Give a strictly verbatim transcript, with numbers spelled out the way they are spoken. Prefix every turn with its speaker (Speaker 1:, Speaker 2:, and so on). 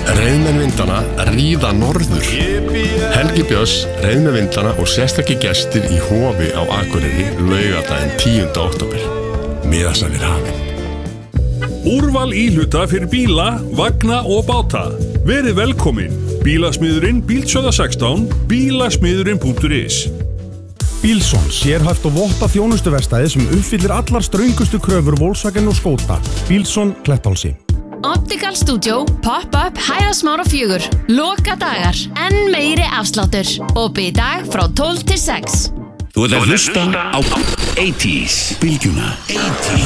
Speaker 1: Reiðmenn vindana ríða norður. Helgi Björns, reiðmenn vindana og sérstakir gestir í Hofi á Akureyri laugardaginn tíunda október. Miðasælir hafinn.
Speaker 2: Úrval íhluta fyrir bíla, vagna og báta. Verið velkomin. Bílasmiðurinn Bílsjóða sextán, bílasmiðurinn punktur is.
Speaker 3: Bílsson, sérhæft og votta þjónustuverkstæði sem uppfyllir allar ströngustu kröfur Volkswagen og Skoda. Bílsson, Kletthálsi.
Speaker 4: Optical Studio, Pop-up, Hæðasmára fjögur. Loka dagar, enn meiri afsláttur. Opið í dag frá tólf til sex.
Speaker 5: Þú ert að hlusta á eighties, bylgjuna. eighties.